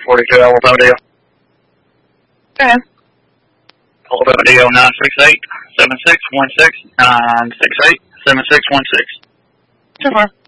42 Alabama deal. Go ahead. Alabama deal 968-7616, 968-7616. So far.